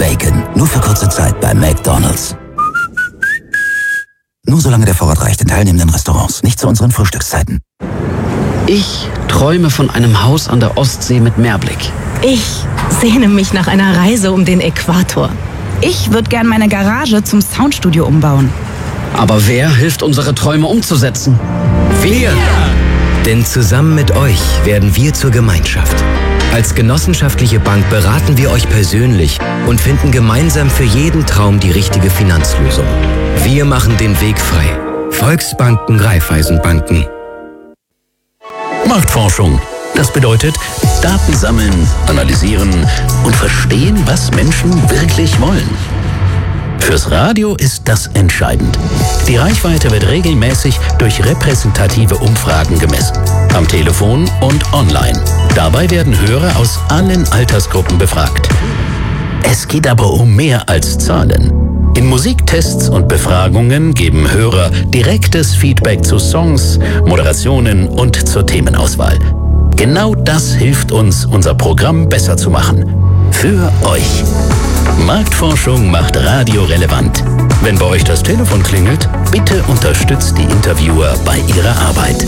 Bacon. Nur für kurze Zeit bei McDonald's. Nur solange der Vorrat reicht in teilnehmenden Restaurants. Nicht zu unseren Frühstückszeiten. Ich träume von einem Haus an der Ostsee mit Meerblick. Ich sehne mich nach einer Reise um den Äquator. Ich würde gern meine Garage zum Soundstudio umbauen. Aber wer hilft, unsere Träume umzusetzen? Wir! Denn zusammen mit euch werden wir zur Gemeinschaft. Als genossenschaftliche Bank beraten wir euch persönlich und finden gemeinsam für jeden Traum die richtige Finanzlösung. Wir machen den Weg frei. Volksbanken, Raiffeisenbanken. Marktforschung. Das bedeutet, Daten sammeln, analysieren und verstehen, was Menschen wirklich wollen. Fürs Radio ist das entscheidend. Die Reichweite wird regelmäßig durch repräsentative Umfragen gemessen. Am Telefon und online. Dabei werden Hörer aus allen Altersgruppen befragt. Es geht aber um mehr als Zahlen. In Musiktests und Befragungen geben Hörer direktes Feedback zu Songs, Moderationen und zur Themenauswahl. Genau das hilft uns, unser Programm besser zu machen. Für euch. Marktforschung macht Radio relevant. Wenn bei euch das Telefon klingelt, bitte unterstützt die Interviewer bei ihrer Arbeit.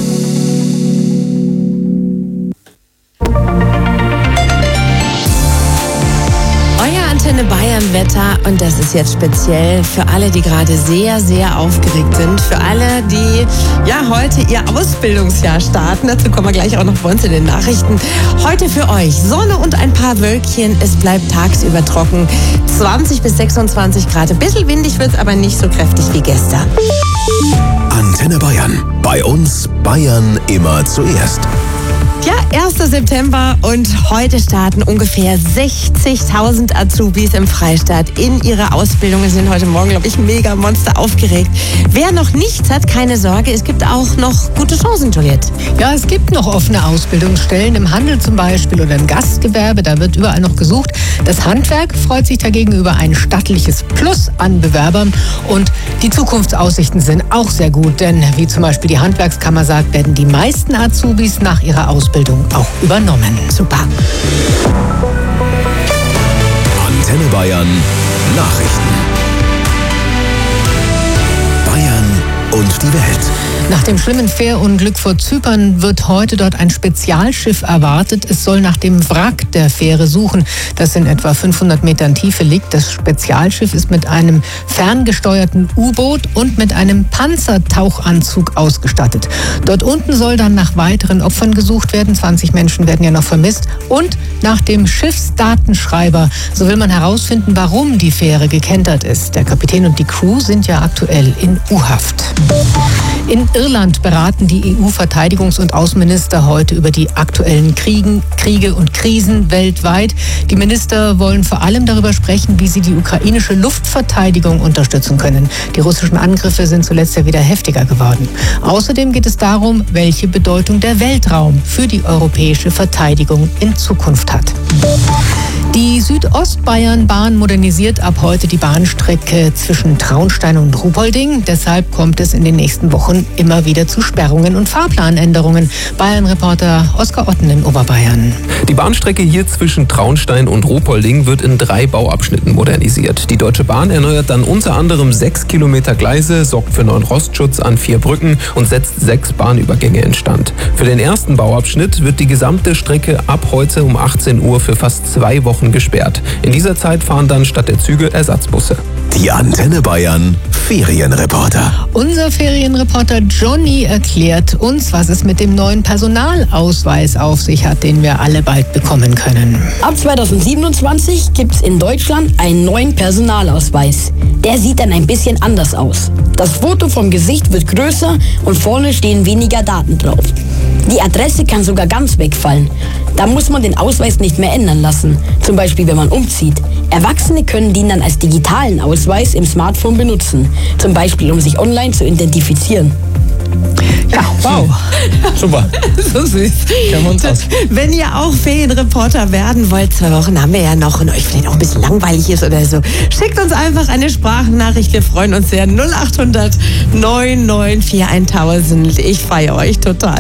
Antenne Bayern Wetter, und das ist jetzt speziell für alle, die gerade sehr, sehr aufgeregt sind. Für alle, die ja heute ihr Ausbildungsjahr starten. Dazu kommen wir gleich auch noch bei uns in den Nachrichten. Heute für euch Sonne und ein paar Wölkchen. Es bleibt tagsüber trocken. 20 bis 26 Grad. Ein bisschen windig wird es, aber nicht so kräftig wie gestern. Antenne Bayern. Bei uns Bayern immer zuerst. Ja, 1. September und heute starten ungefähr 60.000 Azubis im Freistaat in ihre Ausbildung. Sie sind heute Morgen, glaube ich, mega monster aufgeregt. Wer noch nichts hat, keine Sorge, es gibt auch noch gute Chancen, Juliette. Ja, es gibt noch offene Ausbildungsstellen im Handel zum Beispiel oder im Gastgewerbe. Da wird überall noch gesucht. Das Handwerk freut sich dagegen über ein stattliches Plus an Bewerbern. Und die Zukunftsaussichten sind auch sehr gut. Denn wie zum Beispiel die Handwerkskammer sagt, werden die meisten Azubis nach ihrer Ausbildung auch übernommen. Super. Antenne Bayern Nachrichten. Bayern und die Welt. Nach dem schlimmen Fährunglück vor Zypern wird heute dort ein Spezialschiff erwartet. Es soll nach dem Wrack der Fähre suchen, das in etwa 500 Metern Tiefe liegt. Das Spezialschiff ist mit einem ferngesteuerten U-Boot und mit einem Panzertauchanzug ausgestattet. Dort unten soll dann nach weiteren Opfern gesucht werden. 20 Menschen werden ja noch vermisst. Und nach dem Schiffsdatenschreiber, so will man herausfinden, warum die Fähre gekentert ist. Der Kapitän und die Crew sind ja aktuell in U-Haft. In Irland beraten die EU-Verteidigungs- und Außenminister heute über die aktuellen Kriege und Krisen weltweit. Die Minister wollen vor allem darüber sprechen, wie sie die ukrainische Luftverteidigung unterstützen können. Die russischen Angriffe sind zuletzt ja wieder heftiger geworden. Außerdem geht es darum, welche Bedeutung der Weltraum für die europäische Verteidigung in Zukunft hat. Die Südostbayernbahn modernisiert ab heute die Bahnstrecke zwischen Traunstein und Ruhpolding. Deshalb kommt es in den nächsten Wochen immer wieder zu Sperrungen und Fahrplanänderungen. Bayern-Reporter Oskar Otten in Oberbayern. Die Bahnstrecke hier zwischen Traunstein und Ruhpolding wird in 3 Bauabschnitten modernisiert. Die Deutsche Bahn erneuert dann unter anderem 6 Kilometer Gleise, sorgt für neuen Rostschutz an 4 Brücken und setzt 6 Bahnübergänge instand. Für den ersten Bauabschnitt wird die gesamte Strecke ab heute um 18 Uhr für fast 2 Wochen gesperrt. In dieser Zeit fahren dann statt der Züge Ersatzbusse. Die Antenne Bayern Ferienreporter. Unser Ferienreporter Johnny erklärt uns, was es mit dem neuen Personalausweis auf sich hat, den wir alle bald bekommen können. Ab 2027 gibt es in Deutschland einen neuen Personalausweis. Der sieht dann ein bisschen anders aus. Das Foto vom Gesicht wird größer und vorne stehen weniger Daten drauf. Die Adresse kann sogar ganz wegfallen. Da muss man den Ausweis nicht mehr ändern lassen, zum Beispiel wenn man umzieht. Erwachsene können den dann als digitalen Ausweis im Smartphone benutzen, zum Beispiel um sich online zu identifizieren. Ja, wow. Super. So süß. Kennen wir uns aus. Wenn ihr auch Ferienreporter werden wollt, 2 Wochen haben wir ja noch und euch vielleicht auch ein bisschen langweilig ist oder so, schickt uns einfach eine Sprachnachricht. Wir freuen uns sehr. 0800 994 1000. Ich feiere euch total.